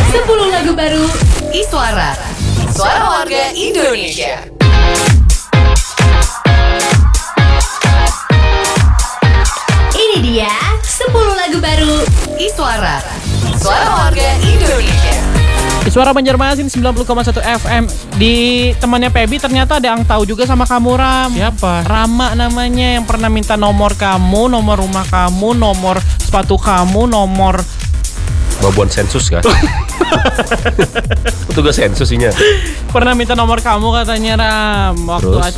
10 lagu baru Iswara. Suara warga Indonesia. Ini dia 10 lagu baru Iswara. Suara warga Indonesia. Suara Banjarmasin 90,1 FM. Di temannya Pebi ternyata ada yang tahu juga sama kamu, Ram. Siapa? Rama namanya, yang pernah minta nomor kamu, nomor rumah kamu, nomor sepatu kamu, nomor Babuan sensus kan? Petugas sensus ini. pernah minta nomor kamu katanya, Ram. Waktu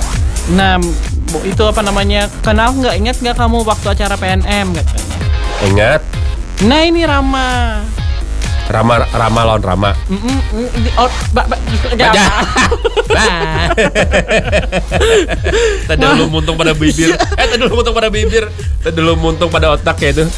itu apa namanya? Kenal nggak, ingat nggak kamu waktu acara PNM katanya? Ingat? Nah ini Rama. Rama lawan Rama. Tadi dulu muntung pada bibir. Tadi dulu muntung pada bibir. Tadi dulu muntung pada otak ya itu.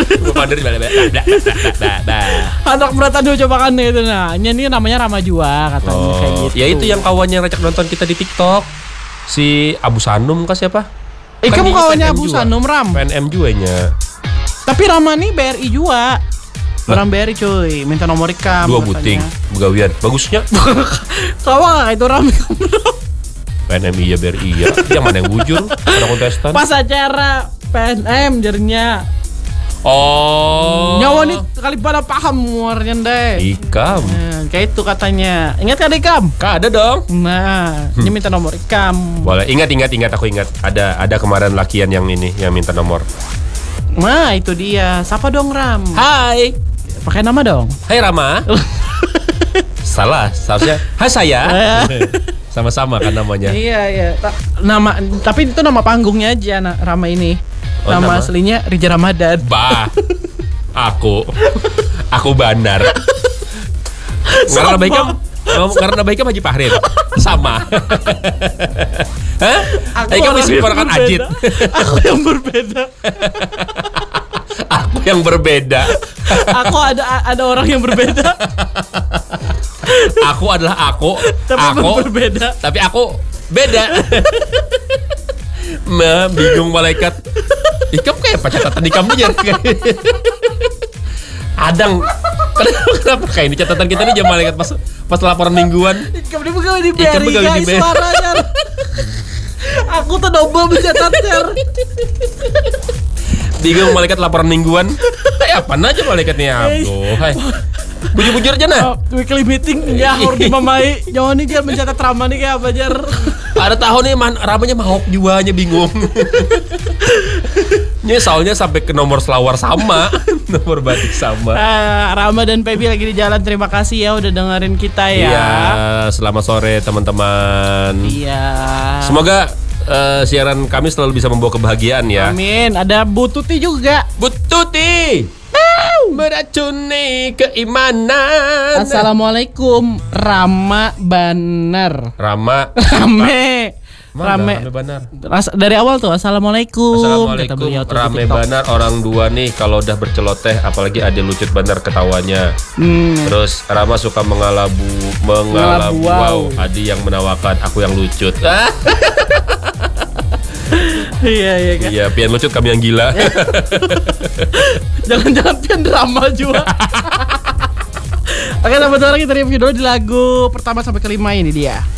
Anak berat aduh coba kan itu. Nah ini namanya Rama Jua katanya kayak gitu. Ya itu yang kawannya ngajak nonton kita di TikTok. Si Abu Sanum kah siapa? Kamu kawannya Abu Sanum, Ram. PNM juga. Tapi Rama nih BRI juga. Orang BRI cuy, minta nomor ikam. Dua buting, begawian. Bagusnya. Tahu gak itu Ram? PNM iya BRI iya. Yang mana yang bujur? Ada kontestan. Pas acara PNM jadinya. Oh. Nyawa nih kali pada paham muarnya deh. Ikam. Nah, kayak itu katanya. Ingat kan ikam? Ada dong. Nah, dia minta nomor ikam. Boleh. Ingat aku ingat. Ada kemarin lakian yang ini yang minta nomor. Nah, itu dia. Siapa dong, Ram? Hai. Pakai nama dong. Hai Rama. Salah, seharusnya hai saya. Sama-sama kan namanya. Iya. Tapi itu nama panggungnya aja Rama ini. Oh, nama aslinya Rija Ramadan. Bah. Aku Bandar. Karena baiknya Haji Fahrin. Sama. Hah? Kamu isi ponakan Ajit. Aku yang berbeda. Aku yang berbeda. Aku ada orang yang berbeda. Aku adalah aku. Tapi aku berbeda. Tapi aku beda. Bingung malaikat. Ikam kayak apa catatan di kamu ya? Adang. Kenapa kayak ini catatan kita nih jam malaikat pas laporan mingguan. Ikam dia pegawai di BRI guys, suaranya. Aku tuh double mencatatnya. Bingung malaikat laporan mingguan. Kayak apa aja malaikatnya? Aduh, hai. Bujur-bujur aja nah. Weekly meeting ya harus dimamai. Jangan nih dia mencatat Rama nih kayak apa jar. Ada tahun nih Ramanya mahok juanya bingung. Ini soalnya sampai ke nomor selawar sama, nomor batik sama. Rama dan Pebi lagi di jalan. Terima kasih ya udah dengerin kita ya. Iya, selamat sore teman-teman. Iya. Semoga siaran kami selalu bisa membawa kebahagiaan ya. Amin. Ada Bu Tuti juga. Bu Tuti. Meracuni keimanan. Assalamualaikum Rama Banar. Rame Banar. Dari awal tuh Assalamualaikum. Assalamualaikum Rame Banar. Orang dua nih kalau udah berceloteh, apalagi ada lucut Banar ketawanya. Terus Rama suka mengalabu wow. Adi yang menawarkan, aku yang lucut. Iya kan. Iya, pian lucut kami yang gila. Jangan-jangan pian drama juga. Oke, sahabat suara kita review dulu di lagu pertama sampai kelima ini dia.